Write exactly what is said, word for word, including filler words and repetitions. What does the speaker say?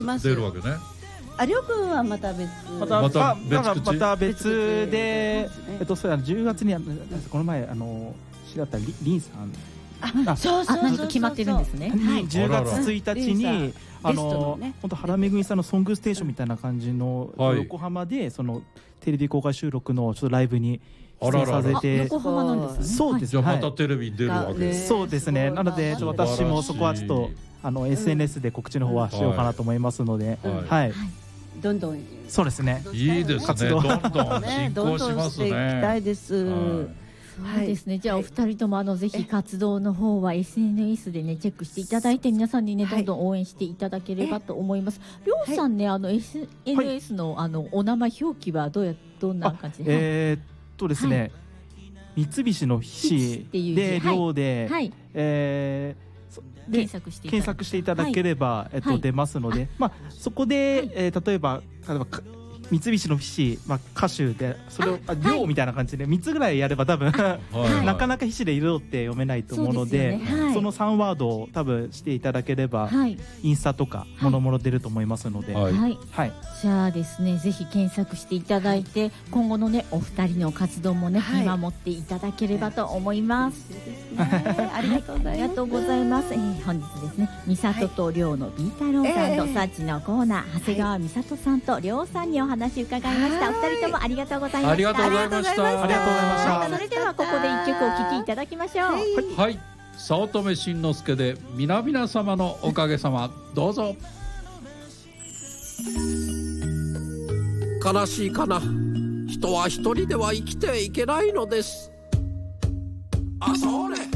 出るわけね。 あ、りょうくんはまた別またまた別口また別で、 別口でえっとそれはじゅうがつにこの前あの知り合ったりりんさん、 あ、そうそうそうそう、 あ、なんか決まってるんですね。はい。 じゅうがつついたちにあゲストののね本当原めぐみさんのソングステーションみたいな感じのはい横浜でそのテレビ公開収録のちょっとライブにあららら出演させあ、 て、 横浜なんですね。 そうですじゃあまはいたテレビに出るわけねです。 そうですね。なのでちょっと私もそこはちょっとあの エスエヌエス で告知の方はしようかなと思いますので、 はいはい、 どんどんそうですね。 いいですね。 活動どんどん進どん行しますどんしていきたね。 いです。 はそうですね。じゃあお二人ともあのぜひ活動の方は エスエヌエス でねチェックしていただいて皆さんにねはいどんどん応援していただければと思います。りょうさんねあの エスエヌエス のあのお名前表記はどうやどんな感じで？ えーっとですね、三菱の菱っていう字ではい量で、 はい。 えーそで検索していただ検索していただければ、えっとはい出ますので、まあそこで、 はいえー例えば例えばか三菱の菱、まあ歌手でそれをあ量みたいな感じで三つぐらいやれば多分いはいなかなか菱で色って読めないと思うので、 そうですよねはいそのさんワードを多分していただければ、 はいインスタとかもろもろ出ると思いますので、は、 はいいはい。 はい、 じゃあですねぜひ検索していただいて今後のねお二人の活動もね、 はい見守っていただければと思います。 ありがとうございます。 ありがとうございます。えー本日ですね、美里と亮のビータローさんとええサーチのコーナー、長谷川美里さんと亮さんにお話伺いました。 はいお二人ともありがとうございました。 ありがとうございました。 ありがとうございましたはいそれではここで一曲お聴きいただきましょう。 はいはい。早乙女慎之介で皆々様のおかげさま、どうぞ。 悲しいかな。人は一人では生きていけないのです。あ、それ